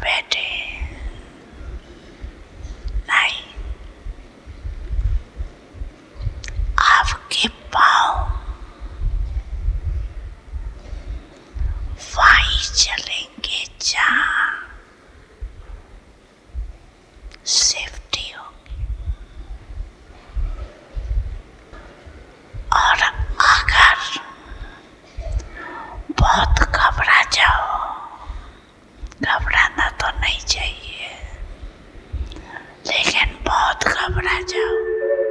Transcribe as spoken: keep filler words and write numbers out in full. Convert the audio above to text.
बैठे, नहीं, आपके पाँव वहीं चलेंगे जहाँ सेफ्टी होगी। और अगर बहुत घबरा जाओ